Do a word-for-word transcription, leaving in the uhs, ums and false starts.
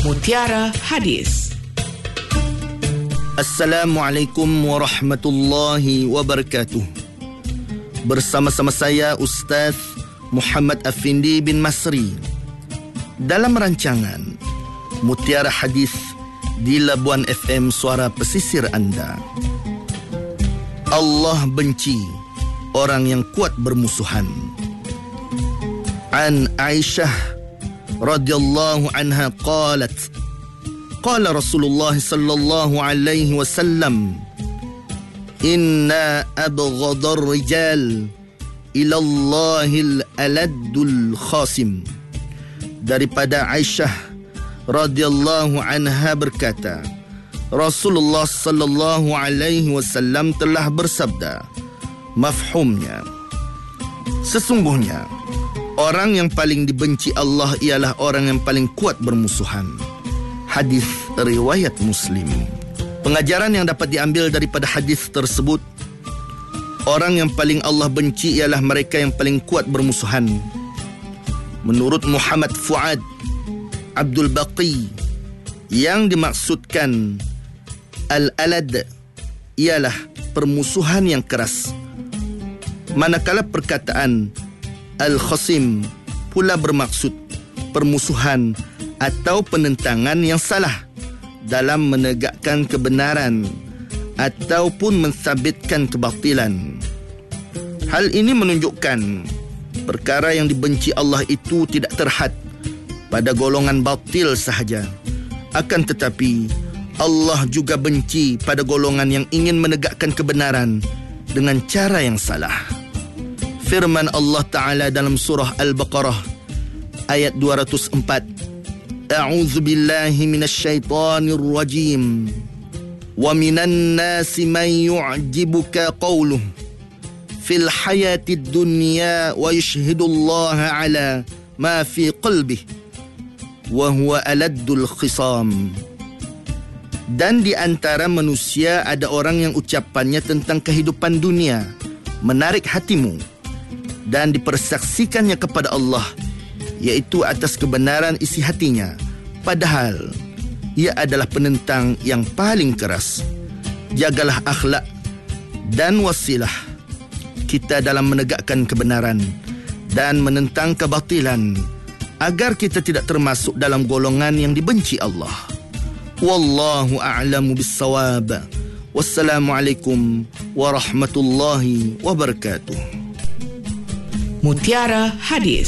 Mutiara Hadis. Assalamualaikum warahmatullahi wabarakatuh. Bersama-sama saya Ustaz Muhammad Afindi bin Masri dalam rancangan Mutiara Hadis di Labuan F M Suara Pesisir anda. Allah benci orang yang kuat bermusuhan. An Aisyah radhiyallahu anha qalat qala Rasulullah sallallahu alaihi wasallam inna abghadar rijal ila Allahil aladul khasim. Daripada Aisyah radhiyallahu anha berkata, Rasulullah sallallahu alaihi wasallam telah bersabda, mafhumnya, sesungguhnya orang yang paling dibenci Allah ialah orang yang paling kuat bermusuhan. Hadis riwayat Muslim. Pengajaran yang dapat diambil daripada hadis tersebut, orang yang paling Allah benci ialah mereka yang paling kuat bermusuhan. Menurut Muhammad Fuad Abdul Baqi, yang dimaksudkan al-alad ialah permusuhan yang keras, manakala perkataan al-khasim pula bermaksud permusuhan atau penentangan yang salah dalam menegakkan kebenaran ataupun mensabitkan kebatilan. Hal ini menunjukkan perkara yang dibenci Allah itu tidak terhad pada golongan batil sahaja, akan tetapi Allah juga benci pada golongan yang ingin menegakkan kebenaran dengan cara yang salah. Firman Allah Ta'ala dalam surah Al-Baqarah ayat dua ratus empat, A'udzu billahi minasyaitonir rajim. Wa minan nasi man yu'jibuka qawluhu fil hayatid dunya wa yashhadullaha ala ma fi qalbihi wa huwa aladdul khisam. Dan di antara manusia ada orang yang ucapannya tentang kehidupan dunia menarik hatimu dan dipersaksikannya kepada Allah, iaitu atas kebenaran isi hatinya, padahal ia adalah penentang yang paling keras. Jagalah akhlak dan wasilah kita dalam menegakkan kebenaran dan menentang kebatilan, agar kita tidak termasuk dalam golongan yang dibenci Allah. Wallahu a'lamu bis-shawab. Wassalamualaikum warahmatullahi wabarakatuh. Mutiara Hadis.